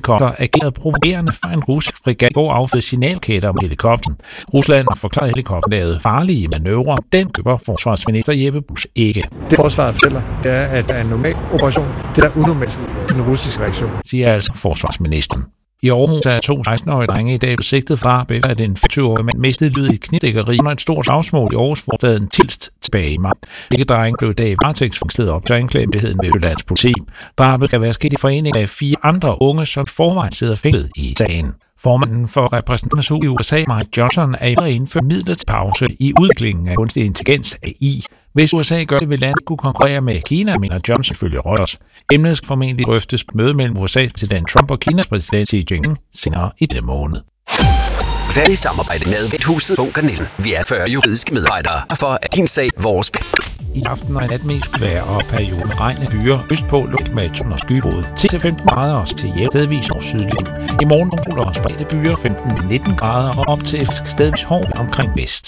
helikopter agerede provokerende for en russisk fregat går affød signalkætter om helikopteren. Rusland har forklaret, at helikopteren lavede farlige manøvrer. Den køber forsvarsminister Jeppe Bruus ikke. Det forsvaret fortæller, det er, at der er en normal operation. Det er unormalt den russiske reaktion, siger altså forsvarsministeren. I Aarhus er 2 16-årige drenge i dag sigtet fra, at en 25-årig mand mistede livet i et knivstikkeri under et stort slagsmål i Aarhus forstaden Tilst tilbage i maj. Begge drenge blev i dag varetægtsfængslet op til anklagemyndigheden ved Jyllands politi. Drabet kan være sket i forening af 4 andre unge, som forvejen sidder fængslet i sagen. Formanden for repræsentanternes hus i USA, Mike Johnson, er ved at indføre midlertidig pause i udviklingen af kunstig intelligens AI. Hvis USA gør det, vil landet kunne konkurrere med Kina, mener Johnson ifølge Reuters. Emnet skal formentlig drøftes på møde mellem USA's præsident Trump og Kinas præsident Xi Jinping senere i denne måned. Hvad i samarbejde med Vethuset Funker 19. Vi er 40 juridiske medarbejdere for at din sag vores I aften og i nat mest vejr og perioden regn af byer. Østpå lugt med tun og skybrud. 10-15 grader og til jævnt stedvis over sydlig. I morgen ruller og spredte byer 15-19 grader og op til stedvis hård omkring vest.